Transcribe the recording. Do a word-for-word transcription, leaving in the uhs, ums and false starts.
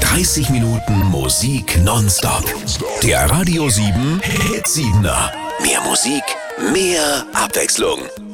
dreißig Minuten Musik nonstop. Der Radio sieben Hit siebener. Mehr Musik, mehr Abwechslung.